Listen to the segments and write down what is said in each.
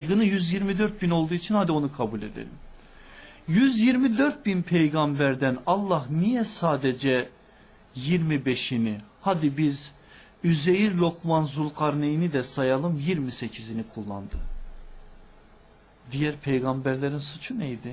saygını 124 bin olduğu için hadi onu kabul edelim. 124 bin peygamberden Allah niye sadece 25'ini, hadi biz Üzeyir, Lokman, Zulkarneyn'i de sayalım, 28'ini kullandı? Diğer peygamberlerin suçu neydi?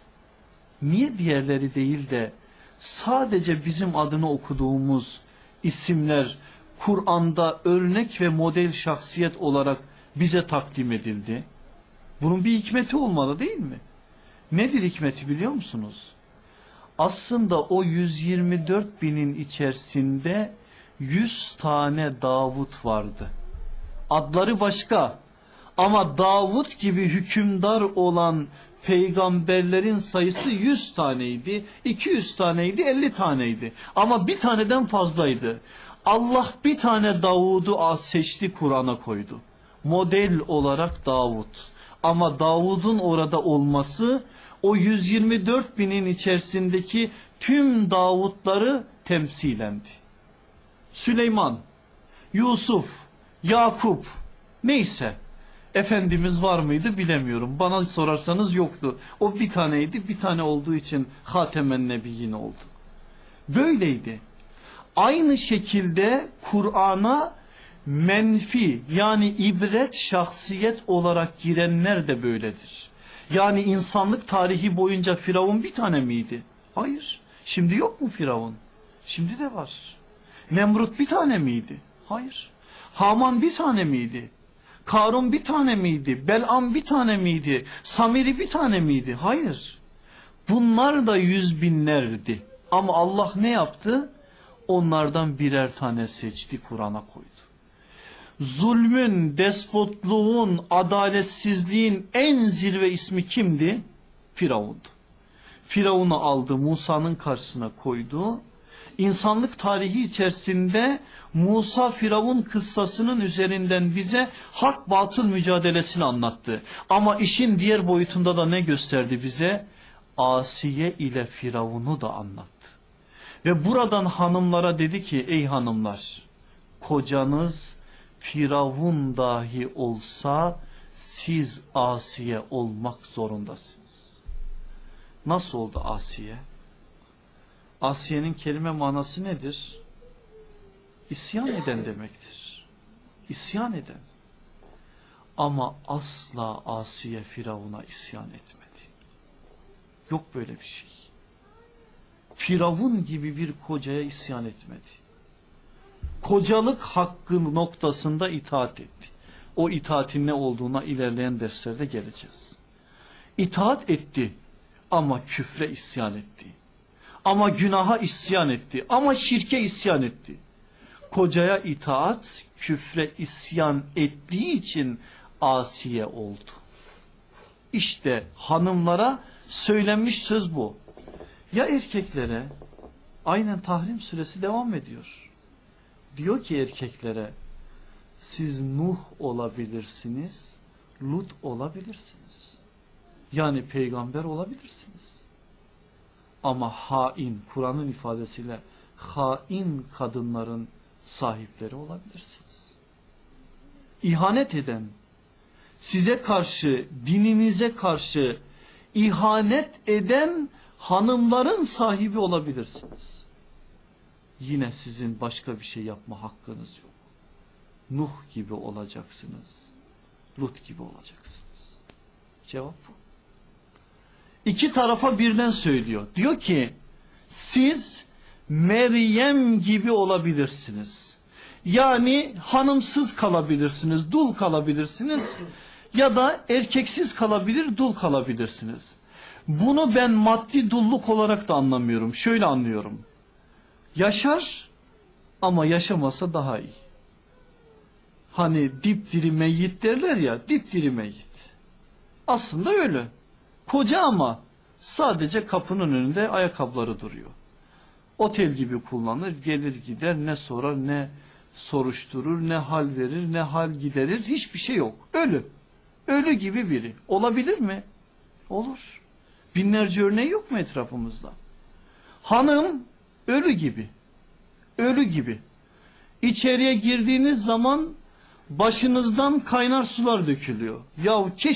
Niye diğerleri değil de sadece bizim adını okuduğumuz isimler Kur'an'da örnek ve model şahsiyet olarak bize takdim edildi? Bunun bir hikmeti olmalı değil mi? Nedir hikmeti biliyor musunuz? Aslında o 124 binin içerisinde 100 tane Davut vardı. Adları başka ama Davut gibi hükümdar olan peygamberlerin sayısı 100 taneydi, 200 taneydi, 50 taneydi. Ama bir taneden fazlaydı. Allah bir tane Davud'u seçti, Kur'an'a koydu. Model olarak Davud. Ama Davud'un orada olması o 124 binin içerisindeki tüm Davudları temsilendi. Süleyman, Yusuf, Yakup, neyse, Efendimiz var mıydı bilemiyorum. Bana sorarsanız yoktu. O bir taneydi, bir tane olduğu için Hatemen Nebiyyin oldu. Böyleydi. Aynı şekilde Kur'an'a menfi, yani ibret şahsiyet olarak girenler de böyledir. Yani insanlık tarihi boyunca Firavun bir tane miydi? Hayır. Şimdi yok mu Firavun? Şimdi de var. Nemrut bir tane miydi? Hayır. Haman bir tane miydi? Karun bir tane miydi? Belam bir tane miydi? Samiri bir tane miydi? Hayır. Bunlar da yüz binlerdi. Ama Allah ne yaptı? Onlardan birer tane seçti, Kur'an'a koydu. Zulmün, despotluğun, adaletsizliğin en zirve ismi kimdi? Firavun'du. Firavun'u aldı, Musa'nın karşısına koydu. İnsanlık tarihi içerisinde Musa Firavun kıssasının üzerinden bize hak batıl mücadelesini anlattı. Ama işin diğer boyutunda da ne gösterdi bize? Asiye ile Firavun'u da anlattı. Ve buradan hanımlara dedi ki, ey hanımlar, kocanız Firavun dahi olsa siz Asiye olmak zorundasınız. Nasıl oldu Asiye? Asiye'nin kelime manası nedir? İsyan eden demektir. İsyan eden. Ama asla Asiye Firavun'a isyan etmedi. Yok böyle bir şey. Firavun gibi bir kocaya isyan etmedi. Kocalık hakkı noktasında itaat etti. O itaatin ne olduğuna ilerleyen derslerde geleceğiz. İtaat etti ama küfre isyan etti. Ama günaha isyan etti. Ama şirke isyan etti. Kocaya itaat, küfre isyan ettiği için Asiye oldu. İşte hanımlara söylenmiş söz bu. Ya erkeklere? Aynen Tahrim suresi devam ediyor. Diyor ki erkeklere, siz Nuh olabilirsiniz, Lut olabilirsiniz. Yani peygamber olabilirsiniz. Ama hain, Kur'an'ın ifadesiyle hain kadınların sahipleri olabilirsiniz. İhanet eden, size karşı, dininize karşı ihanet eden hanımların sahibi olabilirsiniz. Yine sizin başka bir şey yapma hakkınız yok. Nuh gibi olacaksınız, Lut gibi olacaksınız. Cevap bu. İki tarafa birden söylüyor. Diyor ki, siz Meryem gibi olabilirsiniz. Yani hanımsız kalabilirsiniz, dul kalabilirsiniz ya da erkeksiz kalabilir, dul kalabilirsiniz. Bunu ben maddi dulluk olarak da anlamıyorum. Şöyle anlıyorum. Yaşar ama yaşamasa daha iyi. Hani dipdiri meyyit derler ya, dipdiri meyyit. Aslında öyle. Koca ama sadece kapının önünde ayakkabıları duruyor. Otel gibi kullanır, gelir gider, ne sorar, ne soruşturur, ne hal verir, ne hal giderir, hiçbir şey yok. Ölü. Ölü gibi biri. Olabilir mi? Olur. Binlerce örneği yok mu etrafımızda? Hanım ölü gibi. Ölü gibi. İçeriye girdiğiniz zaman başınızdan kaynar sular dökülüyor. Yahu